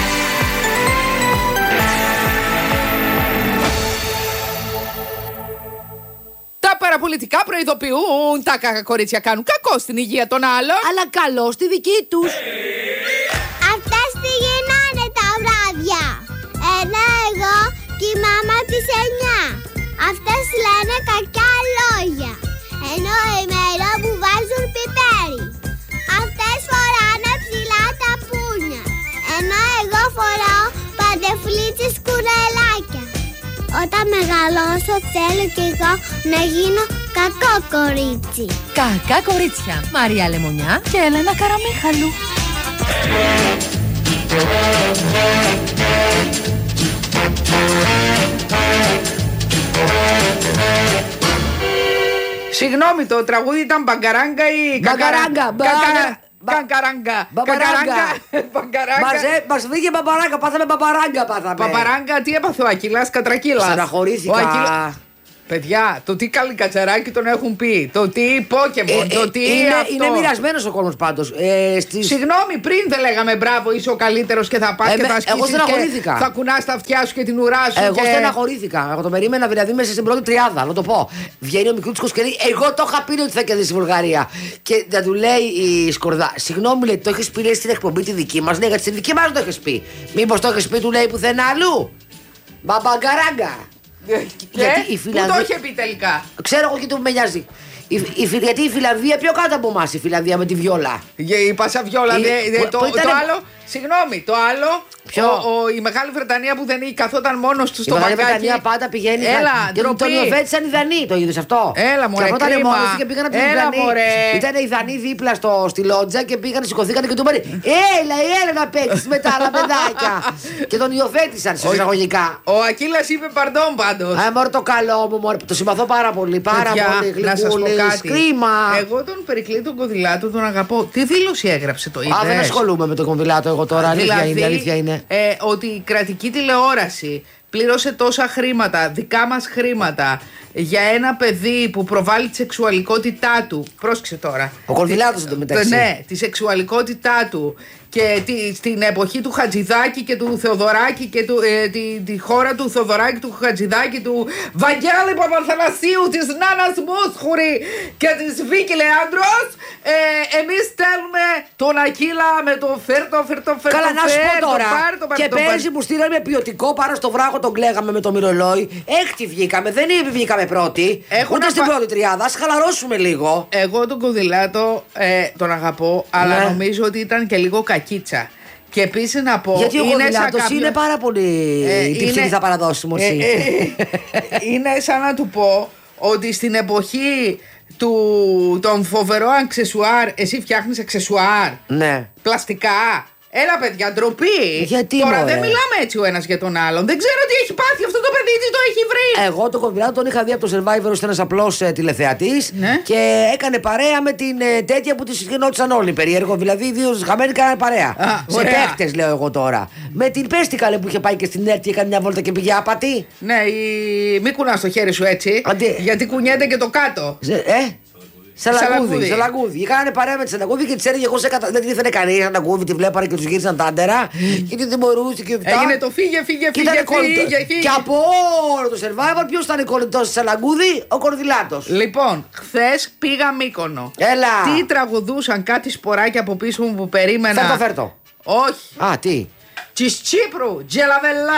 Speaker 16: Τα παραπολιτικά προειδοποιούν. Τα κακά κορίτσια κάνουν κακό στην υγεία των άλλων, αλλά καλό στη δική τους.
Speaker 17: Αυτές τι γίνανε τα βράδια. Ενώ εγώ κοιμάμαι τις 9. Αυτές λένε κακιά λόγια. Ενώ ημέρα που βάζουν πιπέρι. Αυτές φοράνε ψηλά τα πούνια. Ενώ εγώ φοράω παντεφλίτσες κουρελάκια. Όταν μεγαλώσω θέλω κι εγώ να γίνω κακό κορίτσι.
Speaker 18: Κακά κορίτσια. Μαρία Λεμονιά και Έλενα Καραμίχαλου.
Speaker 16: Συγγνώμη, το τραγούδι ήταν μπαγκαράγκα ή
Speaker 18: Μπαγκαράγκα.
Speaker 16: Μπαγκαράγκα.
Speaker 18: Μας βγήκε μπαμπαράγκα, πάθαμε μπαμπαράγκα.
Speaker 16: Μπαμπαράγκα, τι έπαθε ο Ακύλας, κατρακύλας.
Speaker 18: Στεναχωρήθηκα.
Speaker 16: Παιδιά, το τι καλικατσαράκι τον έχουν πει, το τι Pokémon, το τι αυτό.
Speaker 18: Είναι μοιρασμένος ο κόσμος πάντως.
Speaker 16: Συγγνώμη, πριν δεν λέγαμε μπράβο, είσαι ο καλύτερος και θα πας και θα ασκήσεις και θα κουνάς τα αυτιά σου και την ουρά σου.
Speaker 18: Εγώ στεναχωρήθηκα. Εγώ το περίμενα δηλαδή μέσα στην πρώτη τριάδα, να το πω. Βγαίνει ο Μικρούτσικος και λέει: εγώ το είχα πει ότι θα κερδίσει η Βουλγαρία. Και θα του λέει η Σκορδά: συγγνώμη, λέει, το έχεις πει λέει, στην εκπομπή τη δική μας. Ναι, γιατί στην δική μας το έχεις πει. Μήπως το έχεις πει, του λέει πουθενά αλλού. Μπαμπαγκαράγκα.
Speaker 16: Πού το είχε πει τελικά?
Speaker 18: Ξέρω εγώ και το που με νοιάζει. Γιατί η Φιλανδία πιο κάτω από εμάς, η Φιλανδία με τη βιόλα.
Speaker 16: Η Πασαβιόλα. Το άλλο, συγγνώμη, το άλλο. Η Μεγάλη Βρετανία που δεν καθόταν μόνος του στο μπαγκάκι.
Speaker 18: Η Μεγάλη Βρετανία πάντα πηγαίνει.
Speaker 16: Έλα,
Speaker 18: και τον υιοθέτησαν οι Δανείοι, το είδες αυτό?
Speaker 16: Έλα, μωρέ,
Speaker 18: και ήταν μόνος του και πήγαν από την Βρετανία. Ήταν οι Δανείοι δίπλα στη λότζα και πήγαν, σηκωθήκαν και του είπαν: έλα να παίξεις με τα άλλα παιδάκια. Και τον υιοθέτησαν σε εισαγωγικά.
Speaker 16: Ο Ακύλας είπε παρντών πάντως.
Speaker 18: Μωρέ το καλό μου, μωρέ, το συμπαθώ πάρα πολύ. Πάρα πολύ γλυκούλης. Κρίμα.
Speaker 16: Εγώ τον Περικλή τον Κοδηλάτο τον αγαπώ. Τι δήλωση έγραψε το είδες?
Speaker 18: Δεν ασχολούμαι με τον Κοδηλάτο εγώ τώρα. Αλήθεια είναι.
Speaker 16: Ότι η κρατική τηλεόραση πλήρωσε τόσα χρήματα, δικά μας χρήματα, για ένα παιδί που προβάλλει τη σεξουαλικότητά του. Πρόσεξε τώρα.
Speaker 18: Ο Κοδηλάτος εντωμεταξύ.
Speaker 16: Ναι, τη σεξουαλικότητά του. Και στην εποχή του Χατζηδάκη και του Θεοδωράκη και τη χώρα του Θεοδωράκη, του Χατζηδάκη, του Βαγγέλη Παπαθανασίου, της Νάνας Μόσχουρη και της Βίκη Λεάντρος, εμείς στέλνουμε τον Ακύλα με το φέρτο.
Speaker 18: Καλά, να σου πω τώρα. Και πέρσι που στείλαμε ποιοτικό πάνω στο βράχο τον κλαίγαμε με το μυρολόι. Έκτη βγήκαμε, δεν βγήκαμε πρώτη. Ούτε στην πρώτη τριάδα. Ας χαλαρώσουμε λίγο.
Speaker 16: Εγώ τον Κοδηλάτο τον αγαπώ, αλλά νομίζω ότι ήταν και λίγο κακίτσα. Και επίσης να πω.
Speaker 18: Γιατί ο Κοδηλάτος είναι πάρα πολύ. Τι ψυχή θα παραδώσει μου εσύ.
Speaker 16: Είναι σαν να του πω ότι στην εποχή των φοβερών αξεσουάρ, εσύ φτιάχνεις αξεσουάρ.
Speaker 18: Ναι.
Speaker 16: Πλαστικά. Έλα παιδιά, ντροπή.
Speaker 18: Γιατί
Speaker 16: τώρα
Speaker 18: μωρέ?
Speaker 16: Δεν μιλάμε έτσι ο ένας για τον άλλον. Δεν ξέρω τι έχει πάθει αυτό το παιδί, τι το έχει βρει.
Speaker 18: Εγώ τον Κοδηλάτο τον είχα δει από το Survivor ως ένας απλός τηλεθεατής.
Speaker 16: Ναι.
Speaker 18: Και έκανε παρέα με την τέτοια που τη συγχαινόντουσαν όλοι. Περίεργο. Δηλαδή οι δύο χαμένοι κάνανε παρέα. Σε παίχτες λέω εγώ τώρα. Με την Πέστικαλε που είχε πάει και στην ΕΡΤ και έκανε μια βόλτα και πήγε άπατη.
Speaker 16: Ναι, μη κουνάς το χέρι σου έτσι. Γιατί κουνιέται και το κάτω.
Speaker 18: Σαλαγκούδι. Κάνανε παρέα με τη Σαλαγκούδι και τη έλεγε: εγώ δεν την ήθελε κανεί. Σαλαγκούδι, τη βλέπανε και του γύρισαν τα άντερα. Και δεν μπορούσε και αυτά.
Speaker 16: Έγινε το φύγε.
Speaker 18: Και από όλο το Survivor, ποιο ήταν κολλητό τη Σαλαγκούδι? Ο Κοδηλάτος.
Speaker 16: Λοιπόν, χθες πήγα Μύκονο.
Speaker 18: Έλα.
Speaker 16: Τι τραγουδούσαν κάτι σποράκια από πίσω μου που περίμενα.
Speaker 18: Φέρτο.
Speaker 16: Όχι.
Speaker 18: Τι.
Speaker 16: Της Τσίπρου, τζελαβελά,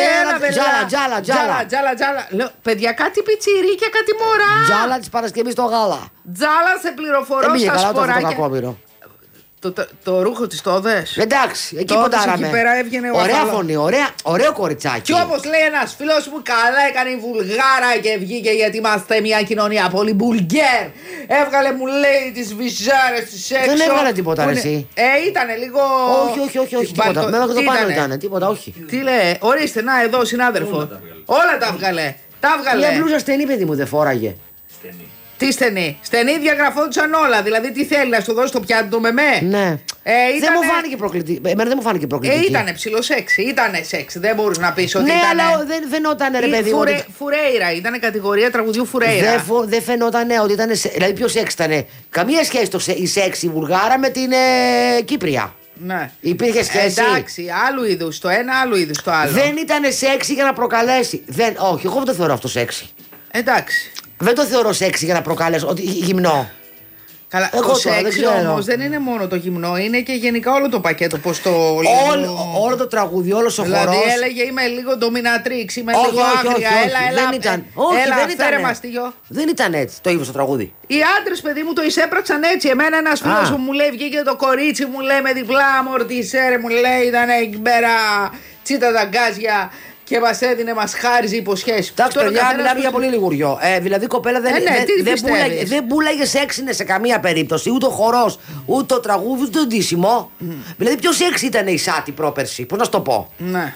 Speaker 16: τζάλα. Λέω, παιδιά, κάτι πιτσιρίκια, κάτι μωρά.
Speaker 18: Τζάλα της Παρασκευής στο γάλα.
Speaker 16: Τζάλα σε πληροφορώ στα σποράκια. Το ρούχο της το δες?
Speaker 18: Εντάξει, εκεί ποντάραμε. Ωραία φωνή, ωραίο κοριτσάκι.
Speaker 16: Και όπως λέει ένας φίλος μου, καλά έκανε η Βουλγάρα και βγήκε γιατί είμαστε μια κοινωνία πολύ μπουλγκέρ. Έβγαλε, μου λέει, τις βυζάρες της έξω.
Speaker 18: Δεν έβγαλε τίποτα εσύ.
Speaker 16: Ήτανε λίγο.
Speaker 18: Όχι, τίποτα. Μέχρι το πάνω ήταν, τίποτα, όχι.
Speaker 16: Τι λέει, ορίστε, να εδώ συνάδελφο. Όλα τα έβγαλε.
Speaker 18: Μια μπλούζα στενή, παιδί μου, δεν φόραγε.
Speaker 16: Τι στενή? Στενή διαγραφόντουσαν όλα. Δηλαδή, τι θέλει να σου δώσει το πιάτο του με με.
Speaker 18: Ναι. Δεν μου φάνηκε προκλητική. Εμένα δεν μου φάνηκε προκλητική.
Speaker 16: Ήτανε ψιλοσέξ. Ήτανε σεξ. Δεν μπορείς να πεις ότι
Speaker 18: ναι,
Speaker 16: ήτανε.
Speaker 18: Ναι, αλλά δεν φαινόταν ρε παιδί μου.
Speaker 16: Φουρέιρα. Ήτανε κατηγορία τραγουδιού Φουρέιρα.
Speaker 18: Δεν φαινόταν ότι ήταν. Δηλαδή, ποιο σεξ ήτανε? Καμία σχέση η σεξ η Βουλγάρα με την Κύπρια.
Speaker 16: Ναι.
Speaker 18: Υπήρχε σχέση.
Speaker 16: Εντάξει, άλλου είδους το ένα, άλλου είδους το άλλο.
Speaker 18: Δεν ήταν σεξι για να προκαλέσει. Όχι, εγώ δεν το θεωρώ αυτό σεξι.
Speaker 16: Εντάξει.
Speaker 18: Δεν το θεωρώ σεξι για να προκαλέσω. Ότι γυμνό.
Speaker 16: Καλά, εγώ το σεξι όμως δεν είναι μόνο το γυμνό, είναι και γενικά όλο το πακέτο. Πώς το
Speaker 18: όλο το τραγούδι, όλο ο χορός.
Speaker 16: Δηλαδή έλεγε είμαι λίγο ντομινατρίξ, είμαι λίγο άγρια. Έλα,
Speaker 18: δεν ήταν. Όχι, δεν ήταν έτσι το είπε το τραγούδι.
Speaker 16: Οι άντρες, παιδί μου, το εισέπραξαν έτσι. Εμένα ένας φίλος μου λέει, βγήκε το κορίτσι μου, λέει με διπλά αμορτισέρ, μου λέει ήταν εκεί πέρα τσίτα τα γκάζια. και μας έδινε, μας χάριζε υποσχέσεις.
Speaker 18: Εντάξει, παιδιά, μιλάμε για πολύ λιγουριό. Δηλαδή, η κοπέλα δεν πούλαγε σεξ σε καμία περίπτωση. Ούτε ο χορός, ούτε το τραγούδι, ούτε το ντύσιμο. Δηλαδή, πιο σεξ ήταν η Σάτι πρόπερση. Πώς να σου το πω.
Speaker 16: Ναι.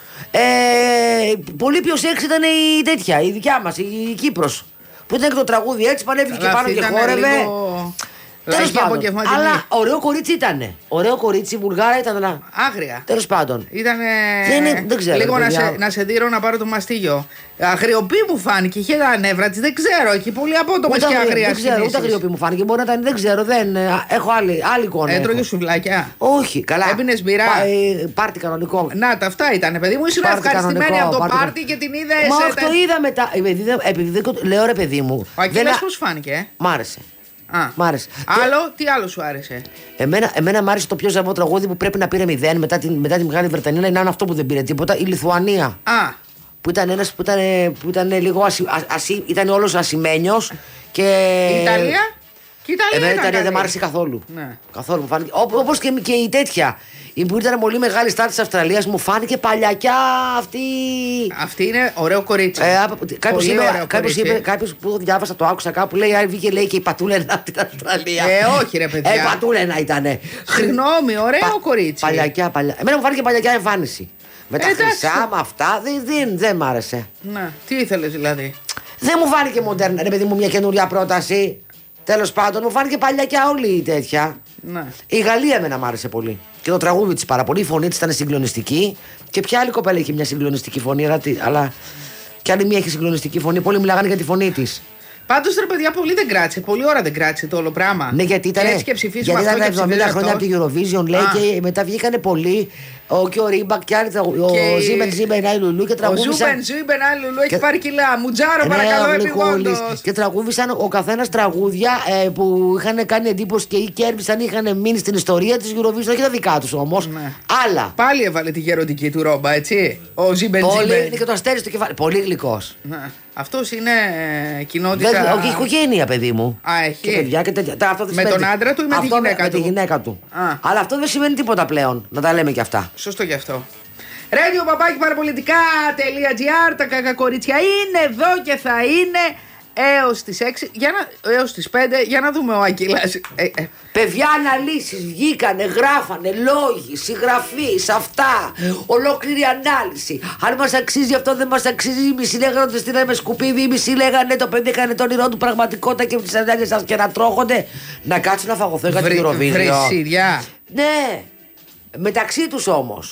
Speaker 18: Πολύ πιο σεξ ήταν η τέτοια, η δικιά μας, η Κύπρος. Που ήταν και το τραγούδι έτσι, πανέβηκε και πάνω και χόρευε. Τέλος πάντων. Αλλά ωραίο κορίτσι ήτανε. Ωραίο κορίτσι, Βουλγάρα ήταν.
Speaker 16: Άγρια.
Speaker 18: Τέλος πάντων.
Speaker 16: Ήτανε.
Speaker 18: Δεν ξέρω.
Speaker 16: Λίγο να σε δείρω να πάρω το μαστίγιο. Αγριοπή μου φάνηκε, είχε τα νεύρα της, δεν ξέρω. Εκεί πολύ απότομες και αγρία.
Speaker 18: Δεν ξέρω, ούτε αγριοπή μου φάνηκε. Μπορεί να ήταν, δεν ξέρω, έχω άλλη εικόνα.
Speaker 16: Έτρωγε σουβλάκια.
Speaker 18: Όχι, καλά.
Speaker 16: Έπινες μπειρά.
Speaker 18: Πάρτι κανονικό.
Speaker 16: Να, τα αυτά ήταν, παιδί μου. Ήσουν ευχαριστημένη από το πάρτι και την είδε.
Speaker 18: Μα αυτό είδα μετά. Επειδή λέω ρε παιδί μου.
Speaker 16: Ο Ακύλας πώς φάνηκε.
Speaker 18: Μ' άρεσε. Μ' άρεσε.
Speaker 16: Άλλο, τι άλλο σου άρεσε.
Speaker 18: Εμένα μ' άρεσε το πιο ζαβό τραγούδι που πρέπει να πήρε 0 μετά τη Μεγάλη Βρετανία. Είναι αυτό που δεν πήρε τίποτα. Η Λιθουανία. Που ήταν ένας που ήταν λίγο ήταν όλος ασημένιος. Και...
Speaker 16: Η Ιταλία. Και η Ιταλία.
Speaker 18: Η Ιταλία δεν μ' άρεσε καθόλου.
Speaker 16: Ναι.
Speaker 18: Καθόλου μου φάνηκε. Όπως και η τέτοια. Η που ήταν πολύ μεγάλη στάρ της Αυστραλίας μου φάνηκε παλιακιά αυτή.
Speaker 16: Αυτή είναι ωραίο κορίτσι.
Speaker 18: Κάποιος που διάβασα, το άκουσα κάπου, λέει βγήκε λέει και η Πατούλαινα από την Αυστραλία.
Speaker 16: Όχι ρε παιδιά.
Speaker 18: Πατούλαινα ήτανε.
Speaker 16: Συγγνώμη, ωραίο κορίτσι.
Speaker 18: Παλιακιά. Εμένα μου φάνηκε παλιακιά εμφάνιση. Με τα χρυσά, με αυτά δεν μ' άρεσε.
Speaker 16: Να, τι ήθελες δηλαδή.
Speaker 18: Δεν μου φάνηκε μοντέρνα, ρε παιδί μου, μια καινούρια πρόταση. Τέλος πάντων, μου φάνηκε παλιακιά όλη η τέτοια.
Speaker 16: Ναι.
Speaker 18: Η Γαλλία εμένα μ' άρεσε πολύ. Και το τραγούδι της πάρα πολύ. Η φωνή της ήταν συγκλονιστική. Και ποια άλλη κοπέλα είχε μια συγκλονιστική φωνή, αλλά κι άλλη μία είχε συγκλονιστική φωνή. Πολλοί μιλάγανε για τη φωνή της.
Speaker 16: Πάντως ρε παιδιά, πολύ δεν κράτησε. Πολλή ώρα δεν κράτησε το όλο πράγμα.
Speaker 18: Ναι, γιατί ήταν 70 χρόνια από τη Eurovision, λέει, και μετά βγήκανε πολλοί. Και ο Ρίμπακ και άλλοι. Ο Ζίμπεν Άι Λουλού και τραγούδισαν.
Speaker 16: Ο Ζίμπεν Άι Λουλού έχει πάρει κιλά. Μουτζάρο, παρακαλώ, επιγόντως.
Speaker 18: Και τραγούδισαν ο καθένας τραγούδια που είχαν κάνει εντύπωση και ή κέρδισαν, είχαν μείνει στην ιστορία της Eurovision. Όχι τα δικά τους όμως. Άλλα.
Speaker 16: Πάλι έβαλε τη γεροντική του ρόμπα, έτσι. Ο Ζίμπεν
Speaker 18: Ζίμπεν. Είναι και το αστέρι στο κεφάλι. Πολύ γλυκός.
Speaker 16: Αυτός είναι κοινότητα.
Speaker 18: Όχι, οικογένεια, παιδί μου.
Speaker 16: Έχει.
Speaker 18: Και παιδιά και τέτοια.
Speaker 16: Με τον άντρα του ή με τη γυναίκα του.
Speaker 18: Με τη γυναίκα του. Αλλά αυτό δεν σημαίνει τίποτα πλέον. Να τα λέμε κι αυτά.
Speaker 16: Σωστό γι' αυτό. Radio παπάκι παραπολιτικά.gr. Τα κακά κορίτσια είναι εδώ και θα είναι έως τις 6, έως τις 5, για να δούμε ο Ακύλας.
Speaker 18: Παιδιά, αναλύσεις βγήκανε, γράφανε, λόγοι, συγγραφείς, αυτά. Ολόκληρη ανάλυση. Αν μας αξίζει αυτό, δεν μας αξίζει. Οι μισοί λέγανε ότι στείλανε με σκουπίδι, οι μισοί λέγανε το παιδί έκανε το όνειρό του πραγματικότητα και τις ανάγκες σας και να τρώγονται. Να κάτσουν να φαγωθώ για την Eurovision.
Speaker 16: Βρυσίδια.
Speaker 18: Ναι. Μεταξύ τους όμως.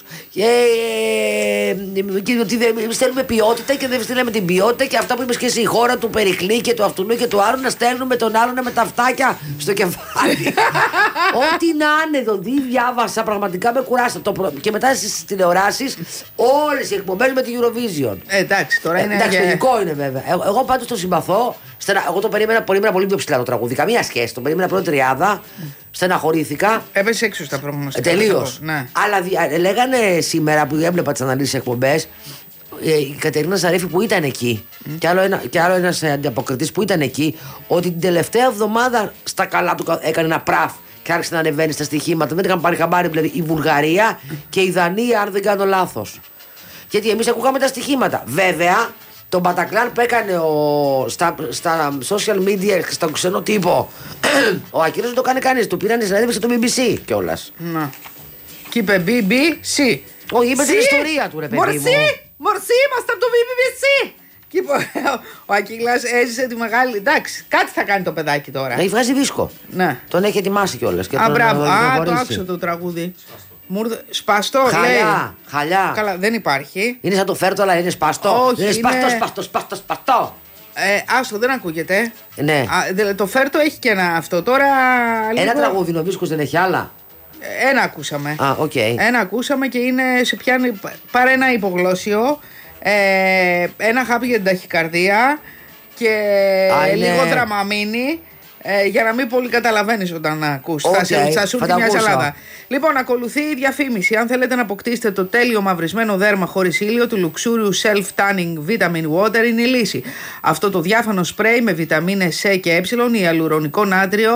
Speaker 18: Και ότι δεν στέλνουμε ποιότητα και δεν στέλνουμε την ποιότητα και αυτά που είπες και εσύ, η χώρα του Περικλή και του αυτού και του άλλου να στέλνουμε τον άλλον με τα αυτάκια στο κεφάλι. Ό,τι να είναι εδώ, διάβασα, πραγματικά με κουράστα. Και μετά στις τηλεοράσεις όλες οι εκπομπές με τη Eurovision.
Speaker 16: Εντάξει, τώρα είναι.
Speaker 18: Εντάξει, λογικό είναι βέβαια. Εγώ πάντως το συμπαθώ. Εγώ το περίμενα πολύ πιο ψηλά το τραγούδι. Καμία σχέση. Το περίμενα πρώτη τριάδα. Στεναχωρήθηκα.
Speaker 16: Έπεσε έξω στα προγνωστικά.
Speaker 18: Τελείως.
Speaker 16: Ναι.
Speaker 18: Αλλά λέγανε σήμερα που έβλεπα τις αναλύσεις εκπομπές, η Κατερίνα Ζαρίφη που ήταν εκεί και άλλο ένας αντιαποκριτής που ήταν εκεί, ότι την τελευταία εβδομάδα στα καλά του έκανε ένα πραφ και άρχισε να ανεβαίνει στα στοιχήματα. Δεν είχαν πάρει χαμπάρι δηλαδή η Βουλγαρία και η Δανία, αν δεν κάνω λάθος. Γιατί εμείς ακούγαμε τα στοιχήματα. Βέβαια, τον Μπατακλάν που έκανε στα social media και στον ξένο τύπο, ο Ακύρος δεν το κάνει κανείς. Του πήραν συνέντευξη στο BBC κιόλας.
Speaker 16: Να. Και είπε BBC.
Speaker 18: Όχι, είπε την ιστορία του, ρε παιδί μου.
Speaker 16: Μορσί, είμαστε από το BBC. Και ο Ακύλας έζησε τη μεγάλη. Εντάξει, κάτι θα κάνει το παιδάκι τώρα.
Speaker 18: Να βγάζει δίσκο.
Speaker 16: Ναι.
Speaker 18: Τον έχει ετοιμάσει κιόλας.
Speaker 16: Μπράβο. Το άκουσα το τραγούδι. Σπαστό,
Speaker 18: χαλιά.
Speaker 16: Καλά, δεν υπάρχει.
Speaker 18: Είναι σαν το φέρτο, αλλά είναι σπαστό.
Speaker 16: Όχι,
Speaker 18: είναι σπαστό.
Speaker 16: Άστο, δεν ακούγεται.
Speaker 18: Ναι.
Speaker 16: Το φέρτο έχει και ένα αυτό. Τώρα.
Speaker 18: Ένα τραγούδι, ο δίσκος δεν έχει άλλα.
Speaker 16: Ένα ακούσαμε.
Speaker 18: Okay.
Speaker 16: Ένα ακούσαμε και είναι σε πιάνει. Πάρε ένα υπογλώσσιο. Ένα χάπι για την ταχυκαρδία. Και λίγο δραμαμίνι. Για να μην πολύ καταλαβαίνεις όταν ακούς. Θα σου έρθει μια σαλάδα. Λοιπόν, ακολουθεί η διαφήμιση. Αν θέλετε να αποκτήσετε το τέλειο μαυρισμένο δέρμα χωρίς ήλιο του Luxurious Self Tanning Vitamin Water είναι η λύση. Αυτό το διάφανο σπρέι με βιταμίνες C και Ε, υαλουρονικό νάτριο,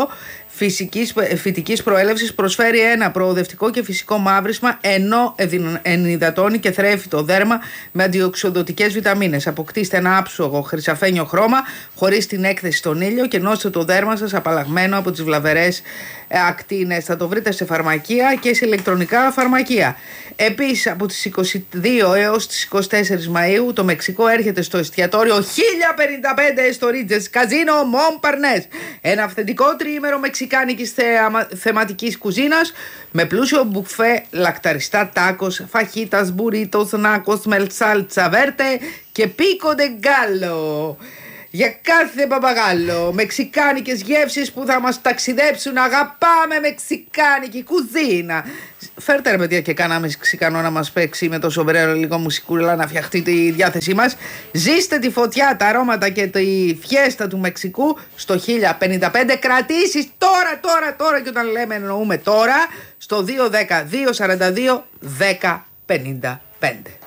Speaker 16: φυτικής προέλευσης προσφέρει ένα προοδευτικό και φυσικό μαύρισμα, ενώ ενυδατώνει και θρέφει το δέρμα με αντιοξυδοτικές βιταμίνες. Αποκτήστε ένα άψογο χρυσαφένιο χρώμα χωρίς την έκθεση στον ήλιο και νόστε το δέρμα σας απαλλαγμένο από τις βλαβερές ακτίνες. Θα το βρείτε σε φαρμακεία και σε ηλεκτρονικά φαρμακεία. Επίσης, από τις 22 έως τις 24 Μαΐου το Μεξικό έρχεται στο εστιατόριο 1055 στο Ridges Casino Montparnasse. Ένα αυθεντικό τριήμερο μεξικάνικης θεματικής κουζίνας με πλούσιο μπουφέ, λακταριστά τάκος, φαχίτας, μπουρίτος, νάκος, μελσάλτσα βέρτε και πίκο ντε γκάλο. Για κάθε παπαγάλο, μεξικάνικες γεύσεις που θα μας ταξιδέψουν. Αγαπάμε μεξικάνικη κουζίνα. Φέρτε ρε παιδιά και κάνα μεξικανό να μας παίξει με το σομπρέρο λίγο μουσικούλα να φτιαχτεί τη διάθεσή μας. Ζήστε τη φωτιά, τα αρώματα και τη φιέστα του Μεξικού στο 1055. Κρατήσεις τώρα και όταν λέμε εννοούμε τώρα στο 210-242-1055.